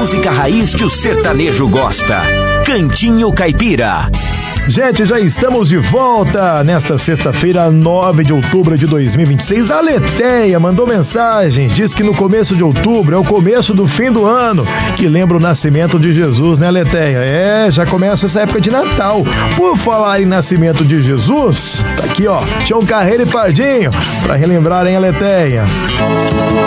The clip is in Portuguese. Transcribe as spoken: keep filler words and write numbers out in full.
música raiz que o sertanejo gosta. Cantinho Caipira. Gente, já estamos de volta nesta sexta-feira, nove de outubro de dois mil e vinte e seis. A Leteia mandou mensagem, diz que no começo de outubro é o começo do fim do ano, que lembra o nascimento de Jesus, né, Leteia? É, já começa essa época de Natal. Por falar em nascimento de Jesus, tá aqui, ó, Tião Carreiro e Pardinho, pra relembrarem a Leteia.